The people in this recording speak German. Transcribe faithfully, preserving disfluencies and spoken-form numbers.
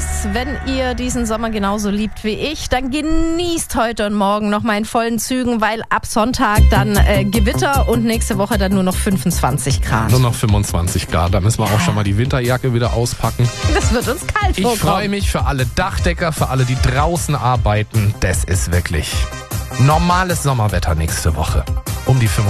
raus. Wenn ihr diesen Sommer genauso liebt wie ich, dann genießt heute und morgen noch mal in vollen Zügen, weil ab Sonntag dann äh, Gewitter und nächste Woche dann nur noch fünfundzwanzig Grad. Nur noch fünfundzwanzig Grad. Da müssen wir auch schon mal die Winterjacke wieder auspacken. Das wird uns kalt vorkommen. Ich freue mich für alle Dachdecker, für alle, die draußen arbeiten. Das ist wirklich normales Sommerwetter nächste Woche. Um die fünfundzwanzig